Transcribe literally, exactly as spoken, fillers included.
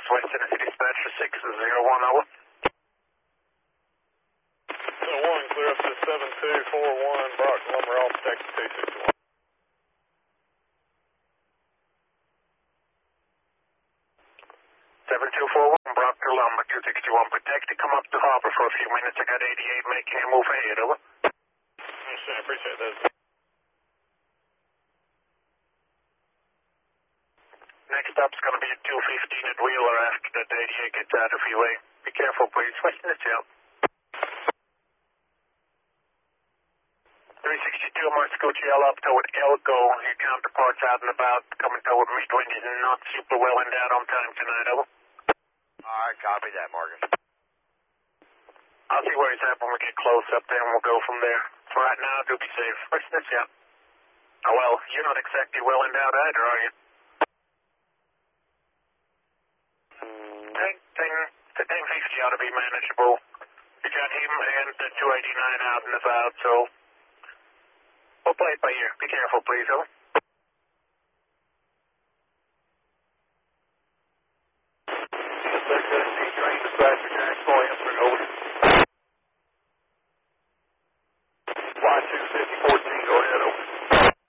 West Tennessee Dispatch for six zero one, over. So one, clear up to seven two four one, Brock Lumber off Texas two six one. seven two four one, Brock to Lumber, two sixty-one, protect to come up to harbor for a few minutes. I got eighty-eight, make him move ahead, over. Understand, appreciate that. Next stop's going to be at two fifteen at Wheeler after that eighty-eight gets out of your way. Be careful, please. Western the jail. three sixty-two, March Coachella up toward Elko. Your counterparts out and about coming toward Midwind is not super well endowed on time tonight, over. Alright, copy that, Morgan. I'll see where he's at when we get close up there and we'll go from there. For right now, do be safe. Western the jail. Oh, well, you're not exactly well endowed either, are you? The ten fifty ought to be manageable. You got him and the two eighty-nine out and about, so we'll play it by ear. Be careful, please, over. Dispatch, dispatch, dispatch, dispatch, dispatch, dispatch, dispatch, dispatch,